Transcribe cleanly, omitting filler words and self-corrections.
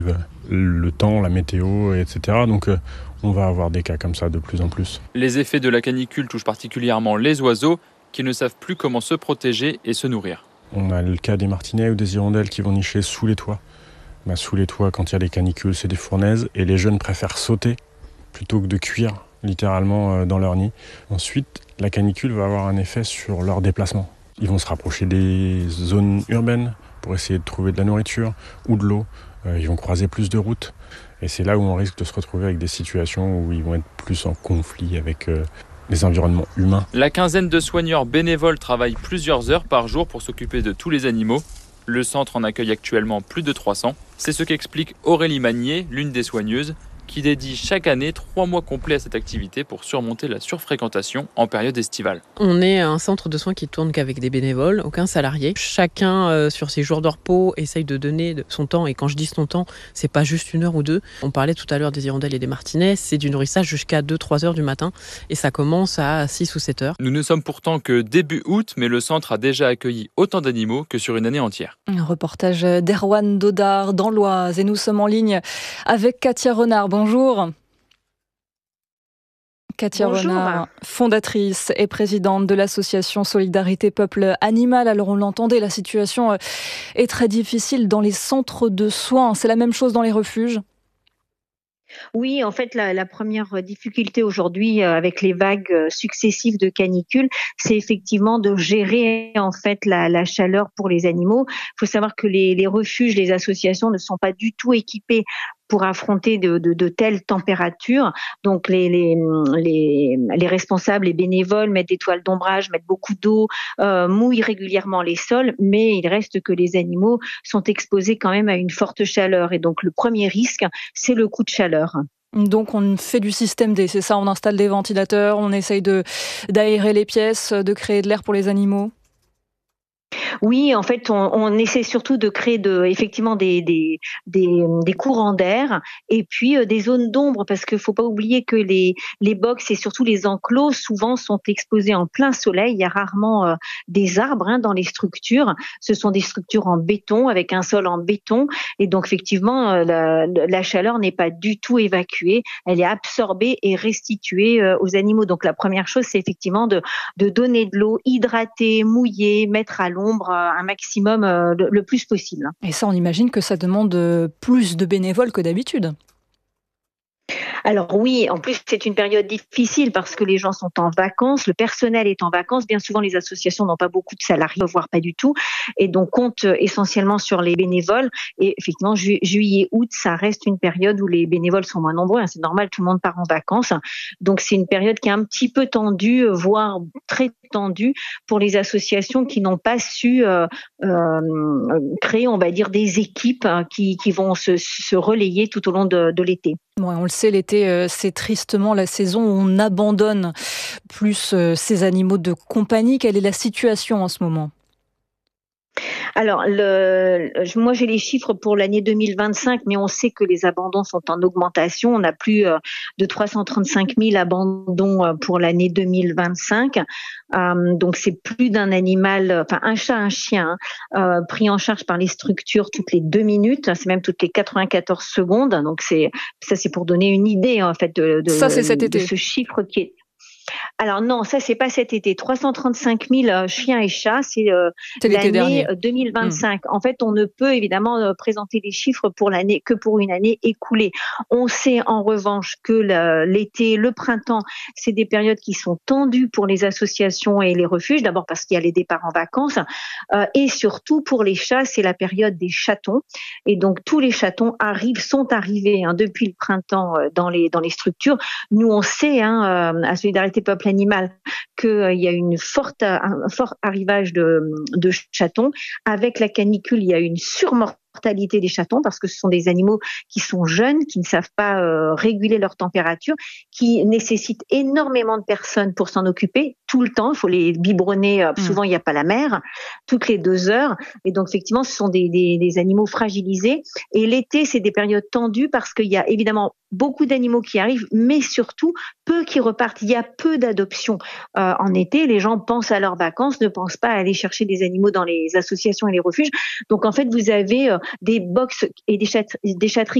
Le temps, la météo, etc. Donc on va avoir des cas comme ça de plus en plus. Les effets de la canicule touchent particulièrement les oiseaux qui ne savent plus comment se protéger et se nourrir. On a le cas des martinets ou des hirondelles qui vont nicher sous les toits. Sous les toits, quand il y a des canicules, c'est des fournaises et les jeunes préfèrent sauter plutôt que de cuire littéralement dans leur nid. Ensuite, la canicule va avoir un effet sur leur déplacement. Ils vont se rapprocher des zones urbaines pour essayer de trouver de la nourriture ou de l'eau. Ils vont croiser plus de routes. Et c'est là où on risque de se retrouver avec des situations où ils vont être plus en conflit avec les environnements humains. La quinzaine de soigneurs bénévoles travaillent plusieurs heures par jour pour s'occuper de tous les animaux. Le centre en accueille actuellement plus de 300. C'est ce qu'explique Aurélie Magnier, l'une des soigneuses, qui dédie chaque année 3 mois complets à cette activité pour surmonter la surfréquentation en période estivale. On est un centre de soins qui tourne qu'avec des bénévoles, aucun salarié. Chacun, sur ses jours de repos, essaye de donner son temps. Et quand je dis son temps, c'est pas juste 1 heure ou 2. On parlait tout à l'heure des hirondelles et des martinets. C'est du nourrissage jusqu'à 2-3 heures du matin. Et ça commence à 6 ou 7 heures. Nous ne sommes pourtant que début août, mais le centre a déjà accueilli autant d'animaux que sur une année entière. Un reportage d'Erwan Dodard dans l'Oise. Et nous sommes en ligne avec Katia Renard. Bonjour. Katia Renard, fondatrice et présidente de l'association Solidarité Peuple Animal. Alors on l'entendait, la situation est très difficile dans les centres de soins. C'est la même chose dans les refuges ? Oui, en fait, la première difficulté aujourd'hui avec les vagues successives de canicule, c'est effectivement de gérer en fait la chaleur pour les animaux. Il faut savoir que les refuges, les associations ne sont pas du tout équipés pour affronter de telles températures. Donc les responsables, les bénévoles mettent des toiles d'ombrage, mettent beaucoup d'eau, mouillent régulièrement les sols, mais il reste que les animaux sont exposés quand même à une forte chaleur. Et donc le premier risque, c'est le coup de chaleur. Donc on fait du système D, c'est ça, on installe des ventilateurs, on essaye d'aérer les pièces, de créer de l'air pour les animaux. Oui, en fait, on essaie surtout de créer effectivement des courants d'air et puis des zones d'ombre, parce qu'il faut pas oublier que les box et surtout les enclos souvent sont exposés en plein soleil. Il y a rarement des arbres dans les structures. Ce sont des structures en béton avec un sol en béton, et donc effectivement la chaleur n'est pas du tout évacuée. Elle est absorbée et restituée aux animaux. Donc la première chose, c'est effectivement de donner de l'eau, hydrater, mouiller, mettre à l'ombre un maximum le plus possible. Et ça, on imagine que ça demande plus de bénévoles que d'habitude. Alors oui, en plus c'est une période difficile parce que les gens sont en vacances, le personnel est en vacances, bien souvent les associations n'ont pas beaucoup de salariés, voire pas du tout, et donc comptent essentiellement sur les bénévoles. Et effectivement, juillet, août, ça reste une période où les bénévoles sont moins nombreux, c'est normal, tout le monde part en vacances, donc c'est une période qui est un petit peu tendue, voire très tendue pour les associations qui n'ont pas su créer, on va dire, des équipes qui vont se relayer tout au long de l'été. Ouais, on le sait, l'été, c'est tristement la saison où on abandonne plus ces animaux de compagnie. Quelle est la situation en ce moment ? Alors, moi j'ai les chiffres pour l'année 2025, mais on sait que les abandons sont en augmentation. On a plus de 335 000 abandons pour l'année 2025. Donc c'est plus d'un animal, enfin un chat, un chien, pris en charge par les structures toutes les 2 minutes. C'est même toutes les 94 secondes. Donc c'est pour donner une idée en fait de ce chiffre qui est. Alors non, ça c'est pas cet été. 335 000 chiens et chats, c'est l'année 2025. En fait, on ne peut évidemment présenter les chiffres pour l'année que pour une année écoulée. On sait en revanche que l'été, le printemps, c'est des périodes qui sont tendues pour les associations et les refuges. D'abord parce qu'il y a les départs en vacances, et surtout pour les chats, c'est la période des chatons. Et donc tous les chatons sont arrivés depuis le printemps dans les structures. Nous on sait à Solidarité Peuple Animal qu'il y a un fort arrivage de chatons. Avec la canicule, il y a une surmortalité des chatons parce que ce sont des animaux qui sont jeunes, qui ne savent pas réguler leur température, qui nécessitent énormément de personnes pour s'en occuper tout le temps. Il faut les biberonner, souvent il n'y a pas la mère, toutes les 2 heures. Et donc effectivement, ce sont des animaux fragilisés. Et l'été, c'est des périodes tendues parce qu'il y a évidemment beaucoup d'animaux qui arrivent, mais surtout peu qui repartent. Il y a peu d'adoptions en été. Les gens pensent à leurs vacances, ne pensent pas à aller chercher des animaux dans les associations et les refuges. Donc en fait, vous avez des box et des châteries